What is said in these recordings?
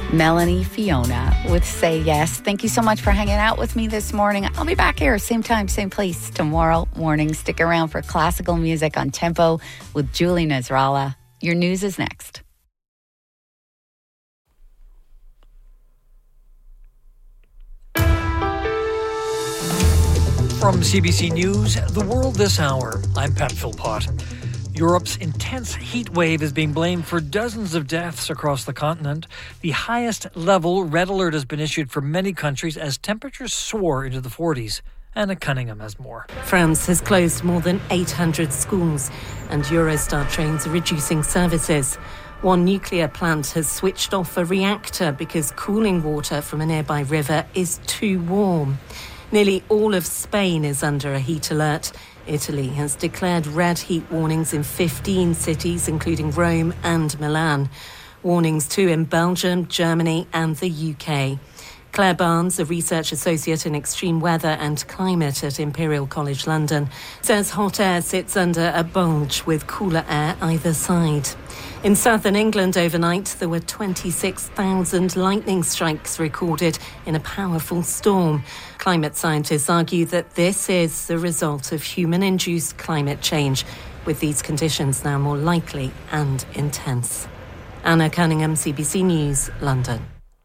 Melanie Fiona with Say Yes. Thank you so much for hanging out with me this morning. I'll be back here, same time, same place tomorrow morning. Stick around for classical music on Tempo with Julie Nasrallah. Your news is next. From CBC News, The World This Hour, I'm Pat Philpott. Europe's intense heat wave is being blamed for dozens of deaths across the continent. The highest level red alert has been issued for many countries as temperatures soar into the 40s. Anna Cunningham has more. France has closed more than 800 schools and Eurostar trains are reducing services. One nuclear plant has switched off a reactor because cooling water from a nearby river is too warm. Nearly all of Spain is under a heat alert. Italy has declared red heat warnings in 15 cities, including Rome and Milan. Warnings too in Belgium, Germany and the UK. Claire Barnes, a research associate in extreme weather and climate at Imperial College London, says hot air sits under a bulge with cooler air either side. In southern England overnight, there were 26,000 lightning strikes recorded in a powerful storm. Climate scientists argue that this is the result of human-induced climate change, with these conditions now more likely and intense. Anna Cunningham, CBC News, London.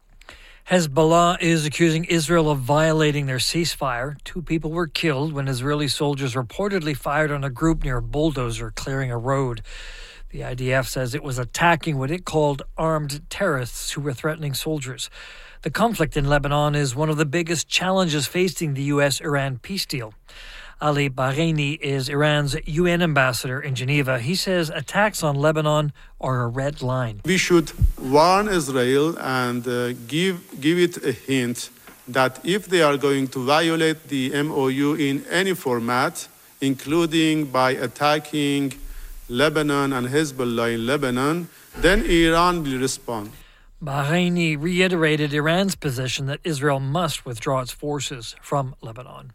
Hezbollah is accusing Israel of violating their ceasefire. 2 people were killed when Israeli soldiers reportedly fired on a group near a bulldozer clearing a road. The IDF says it was attacking what it called armed terrorists who were threatening soldiers. The conflict in Lebanon is one of the biggest challenges facing the US-Iran peace deal. Ali Bahraini is Iran's UN ambassador in Geneva. He says attacks on Lebanon are a red line. We should warn Israel and give it a hint that if they are going to violate the MOU in any format, including by attacking Lebanon and Hezbollah in Lebanon, then Iran will respond. Bahraini reiterated Iran's position that Israel must withdraw its forces from Lebanon.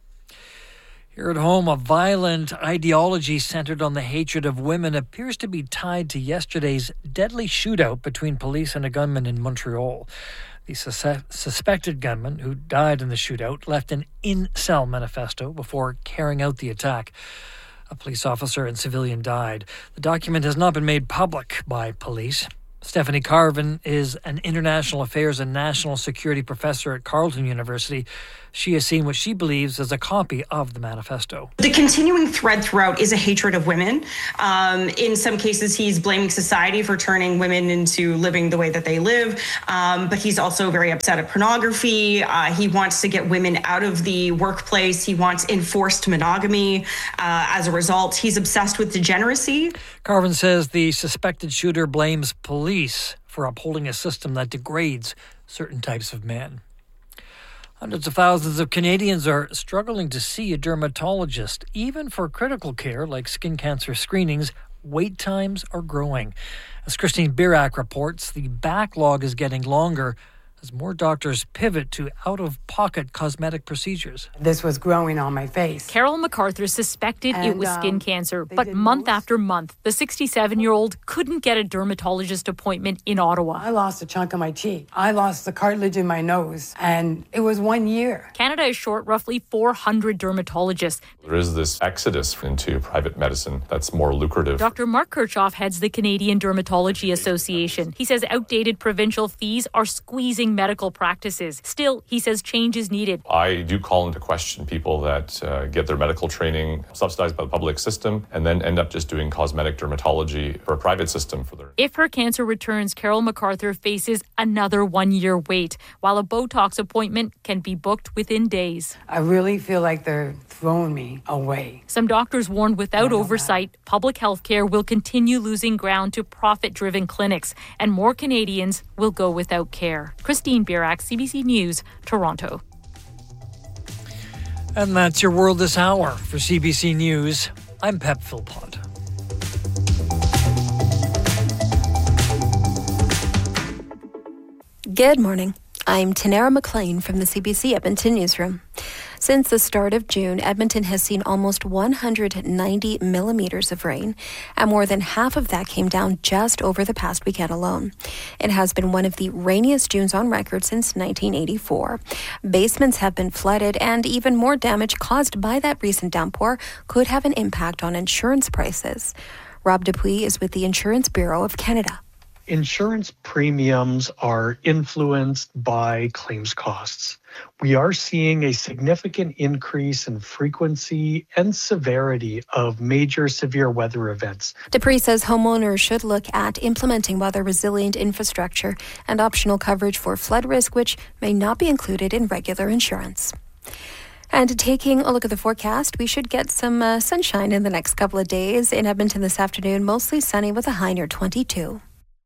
Here at home, a violent ideology centered on the hatred of women appears to be tied to yesterday's deadly shootout between police and a gunman in Montreal. The suspected gunman, who died in the shootout, left an in-cell manifesto before carrying out the attack. A police officer and civilian died. The document has not been made public by police. Stephanie Carvin is an international affairs and national security professor at Carleton University. She has seen what she believes as a copy of the manifesto. The continuing thread throughout is a hatred of women. In some cases, he's blaming society for turning women into living the way that they live. But he's also very upset at pornography. He wants to get women out of the workplace. He wants enforced monogamy. As a result, he's obsessed with degeneracy. Carvin says the suspected shooter blames police for upholding a system that degrades certain types of men. Hundreds of thousands of Canadians are struggling to see a dermatologist. Even for critical care like skin cancer screenings, wait times are growing. As Christine Birack reports, the backlog is getting longer as more doctors pivot to out-of-pocket cosmetic procedures. This was growing on my face. Carol MacArthur suspected it was skin cancer, but month after month, the 67-year-old couldn't get a dermatologist appointment in Ottawa. I lost a chunk of my cheek. I lost the cartilage in my nose, and it was 1 year. Canada is short roughly 400 dermatologists. There is this exodus into private medicine that's more lucrative. Dr. Mark Kirchhoff heads the Canadian Dermatology Association. He says outdated provincial fees are squeezing medical practices. Still, he says change is needed. I do call into question people that get their medical training subsidized by the public system and then end up just doing cosmetic dermatology for a private system for their... If her cancer returns, Carol MacArthur faces another 1 year wait, while a Botox appointment can be booked within days. I really feel like they're throwing me away. Some doctors warned without oversight, public health care will continue losing ground to profit-driven clinics, and more Canadians will go without care. Christine Birack, CBC News, Toronto. And that's your World This Hour. For CBC News, I'm Pep Philpott. Good morning. I'm Tanera McLean from the CBC Edmonton Newsroom. Since the start of June, Edmonton has seen almost 190 millimeters of rain, and more than half of that came down just over the past weekend alone. It has been one of the rainiest Junes on record since 1984. Basements have been flooded, and even more damage caused by that recent downpour could have an impact on insurance prices. Rob Dupuis is with the Insurance Bureau of Canada. Insurance premiums are influenced by claims costs. We are seeing a significant increase in frequency and severity of major severe weather events. Dupuis says homeowners should look at implementing weather-resilient infrastructure and optional coverage for flood risk, which may not be included in regular insurance. And taking a look at the forecast, we should get some sunshine in the next couple of days. In Edmonton this afternoon, mostly sunny with a high near 22.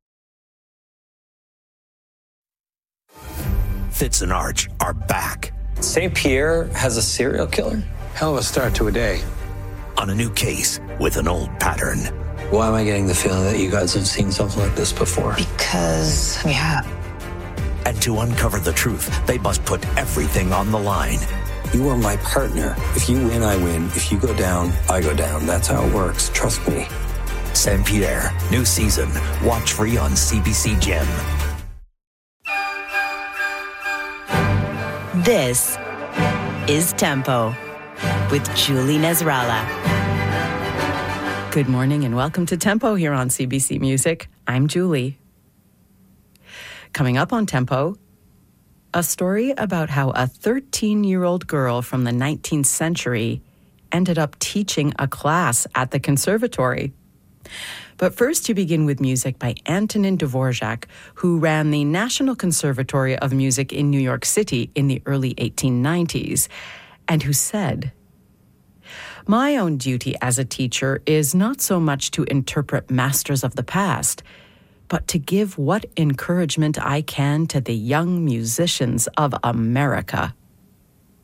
Fitz and Arch are back. St. Pierre has a serial killer? Hell of a start to a day. On a new case with an old pattern. Why am I getting the feeling that you guys have seen something like this before? Because we have. And to uncover the truth, they must put everything on the line. You are my partner. If you win, I win. If you go down, I go down. That's how it works. Trust me. St. Pierre, new season. Watch free on CBC Gem. This is Tempo with Julie Nasrallah. Good morning and welcome to Tempo here on CBC Music. I'm Julie. Coming up on Tempo, a story about how a 13-year-old girl from the 19th century ended up teaching a class at the conservatory. But first, you begin with music by Antonin Dvorak, who ran the National Conservatory of Music in New York City in the early 1890s, and who said, "My own duty as a teacher is not so much to interpret masters of the past, but to give what encouragement I can to the young musicians of America."